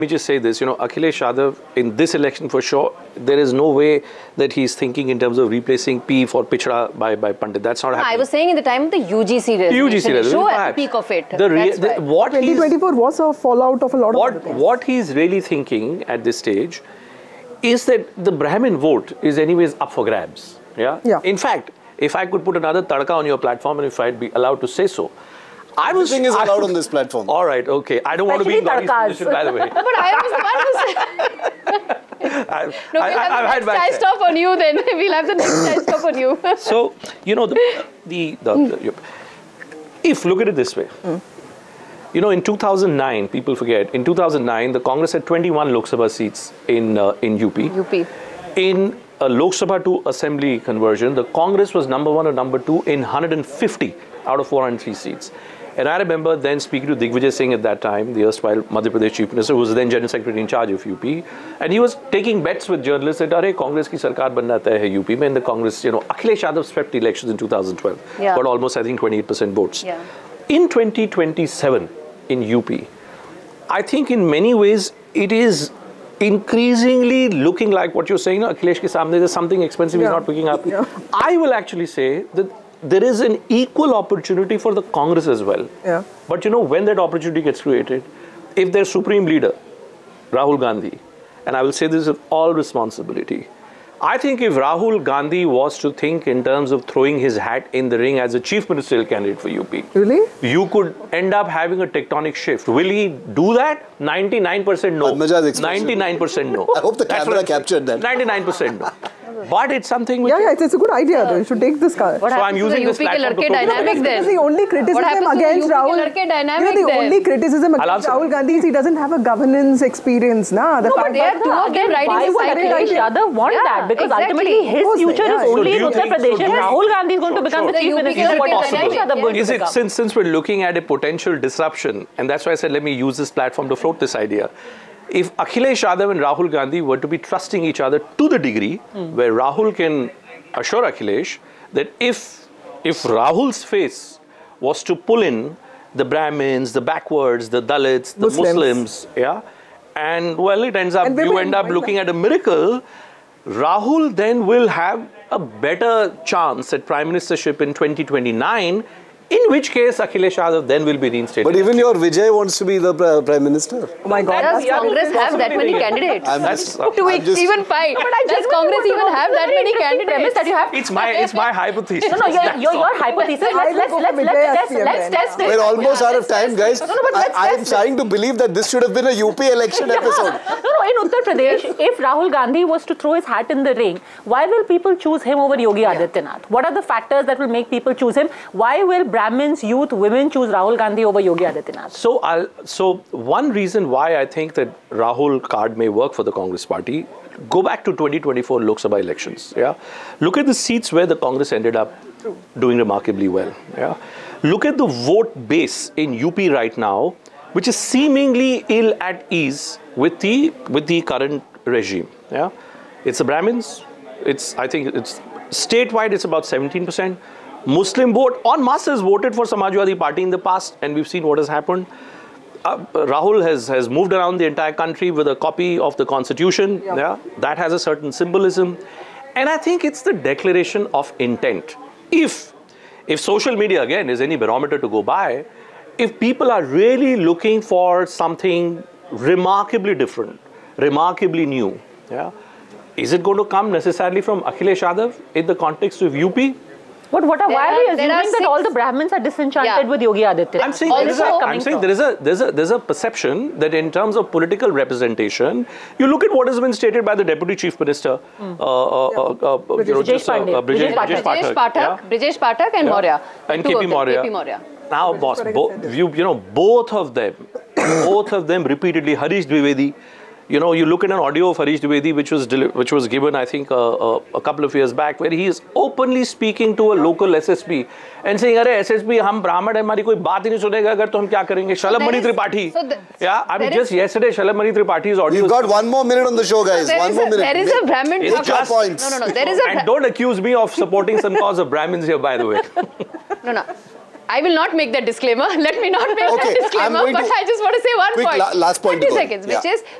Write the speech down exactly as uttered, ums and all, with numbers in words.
Let me just say this, you know, Akhilesh Yadav in this election for sure, there is no way that he's thinking in terms of replacing P for Pichda by, by Pandit. That's not happening. I was saying in the time of the U G C resolution, U G C resolution, show at the peak of it. The the, what twenty twenty-four was a fallout of a lot what, of things. What he's really thinking at this stage is that the Brahmin vote is anyways up for grabs. Yeah? Yeah. In fact, if I could put another tadka on your platform and if I'd be allowed to say so, I was, Everything is allowed I, on this platform. All right, okay. I don't Especially want to be in Gauri's position, by the way. But I was the one who said... I've, no, we'll I, have I've the next tie stop on you then. We'll have the next tie stop on you. So, you know, the, the, the, mm. the if, look at it this way. Mm. You know, in two thousand nine, people forget, in two thousand nine, the Congress had twenty-one Lok Sabha seats in, uh, in U P. U P. In a Lok Sabha to Assembly conversion, the Congress was number one or number two in one hundred fifty out of four hundred three seats. And I remember then speaking to Digvijay Singh at that time, the erstwhile Madhya Pradesh Chief Minister, who was then General Secretary in charge of U P. And he was taking bets with journalists that, Arey, Congress ki sarkar banna tay hai U P mein. And the Congress, you know, Akhilesh Yadav swept elections in two thousand twelve. Yeah. Got almost, I think, twenty-eight percent votes. Yeah. In twenty twenty-seven, in U P, I think in many ways, it is increasingly looking like what you're saying, no, Akhilesh ke samne, there's something expensive yeah. he's not picking up. Yeah. I will actually say that there is an equal opportunity for the Congress as well. Yeah. But you know, when that opportunity gets created, if their supreme leader, Rahul Gandhi, and I will say this with all responsibility, I think if Rahul Gandhi was to think in terms of throwing his hat in the ring as a chief ministerial candidate for U P, really? You could end up having a tectonic shift. Will he do that? ninety-nine percent no. ninety-nine percent no. I hope the That's camera captured that. ninety-nine percent no. But it's something which... Yeah, yeah, it's, it's a good idea though. You should take this car. What so I'm using this platform to dynamic no, then? the only criticism against Rahul... You know, the then? only criticism against Rahul Gandhi is he doesn't have a governance experience. Nah, the no, fact but they are two again riding why would Akhilesh Yadav want yeah, that? Because exactly. ultimately his future yeah. is only so in Uttar Pradesh. so And Rahul Gandhi is going sure, to become sure. the chief minister. What is Akhilesh Yadav going Is to it, become? since, since we're looking at a potential disruption, and that's why I said let me use this platform to float this idea. If Akhilesh Yadav and Rahul Gandhi were to be trusting each other to the degree mm. where Rahul can assure Akhilesh that if, if Rahul's face was to pull in the Brahmins, the backwards, the Dalits, the Muslims, Muslims yeah, and well, it ends up, you end up looking at a miracle, Rahul then will have a better chance at prime ministership in twenty twenty-nine, in which case Akhilesh Yadav then will be reinstated. But even your Vijay wants to be the Prime Minister. Oh my God. Does Congress have that many candidates? I'm just, to I'm just, even fight. No, but I Does Congress even have that many candidates? That you have? It's my, it's my hypothesis. No, no, your, your, your hypothesis. Let's, let's, let's, let's, let's, let's test it. We're almost out of time, guys. No, no, but let's I, I'm test starting to believe that this should have been a U P election episode. No, no, in Uttar Pradesh, if Rahul Gandhi was to throw his hat in the ring, why will people choose him over Yogi Adityanath? What are the factors that will make people choose him? Why will Brahmins, youth, women choose Rahul Gandhi over Yogi Adityanath? So, I'll, so one reason why I think that Rahul card may work for the Congress party, go back to twenty twenty-four Lok Sabha elections. Yeah, look at the seats where the Congress ended up doing remarkably well. Yeah, look at the vote base in U P right now, which is seemingly ill at ease with the with the current regime. Yeah, it's the Brahmins. It's I think it's statewide. It's about seventeen percent. Muslim vote en masse has voted for Samajwadi Party in the past, and we've seen what has happened. Uh, Rahul has, has moved around the entire country with a copy of the constitution. Yeah. Yeah, that has a certain symbolism. And I think it's the declaration of intent. If, if social media, again, is any barometer to go by, if people are really looking for something remarkably different, remarkably new, yeah, is it going to come necessarily from Akhilesh Yadav in the context of U P? But what are, why are we are, assuming that all the Brahmins are disenchanted yeah. with Yogi Adityanath? I'm saying, there is, a, I'm saying there, is a, there's, a, there's a perception that in terms of political representation, you look at what has been stated by the Deputy Chief Minister, mm. uh, uh, yeah. uh, uh, you know, just, uh, uh, Brijesh Pathak, Brijesh Pathak, yeah. Brijesh Pathak and yeah. Maurya. And K P Maurya. K P Maurya. Now, boss, bo you, you know, both of them, both of them repeatedly, Harish Dwivedi, you know, you look at an audio of Harish Dwivedi, which was which was given, I think, uh, uh, a couple of years back, where he is openly speaking to a local S S P and saying, "Arey S S P, हम ब्राह्मण हैं, हमारी कोई बात ही नहीं सुनेगा अगर तो हम क्या करेंगे?" Shalamani Tripathi. So yeah, I mean, just yesterday, Shalamani Tripathi's audio. You've got one more minute on the show, guys. So one more a, minute. There is a Brahmin. Make your points. No, no, no. There is a. And don't accuse me of supporting some cause of Brahmins here, by the way. No, no. I will not make that disclaimer. Let me not make Okay, that I'm disclaimer. going But to- I just want to say one quick point. la- last point to thirty go. seconds, Yeah. which is